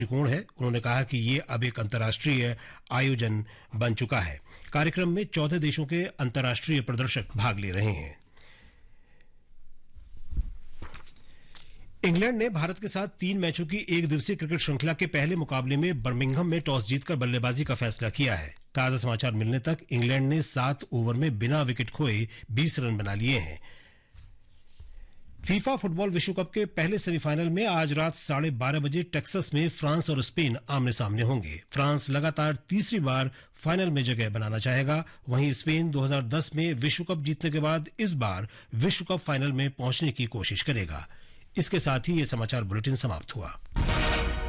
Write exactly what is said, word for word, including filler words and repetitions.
दृष्टिकोण है। उन्होंने कहा कि ये अब एक अंतर्राष्ट्रीय आयोजन बन चुका है। कार्यक्रम में चौदह देशों के अंतर्राष्ट्रीय प्रदर्शक भाग ले रहे हैं। इंग्लैंड ने भारत के साथ तीन मैचों की एक दिवसीय क्रिकेट श्रृंखला के पहले मुकाबले में बर्मिंघम में टॉस जीतकर बल्लेबाजी का फैसला किया है। ताजा समाचार मिलने तक इंग्लैंड ने सात ओवर में बिना विकेट खोए बीस रन बना लिए हैं। फीफा फुटबॉल विश्व कप के पहले सेमीफाइनल में आज रात साढ़े बारह बजे टेक्सास में फ्रांस और स्पेन आमने सामने होंगे। फ्रांस लगातार तीसरी बार फाइनल में जगह बनाना चाहेगा, वहीं स्पेन दो हज़ार दस में विश्व कप जीतने के बाद इस बार विश्व कप फाइनल में पहुंचने की कोशिश करेगा। इसके साथ ही ये समाचार बुलेटिन समाप्त हुआ।